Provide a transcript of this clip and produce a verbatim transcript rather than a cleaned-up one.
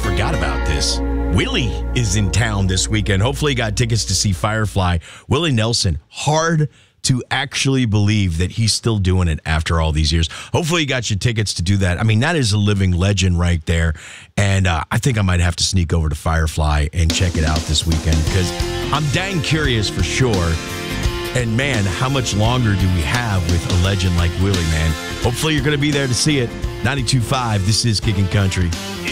forgot about this. Willie is in town this weekend. Hopefully he got tickets to see Firefly. Willie Nelson, hard to actually believe that he's still doing it after all these years. Hopefully you got your tickets to do that. I mean, that is a living legend right there. And uh, I think I might have to sneak over to Firefly and check it out this weekend because I'm dang curious for sure. And, man, how much longer do we have with a legend like Willie, man? Hopefully you're going to be there to see it. ninety-two point five, this is Kicking Country.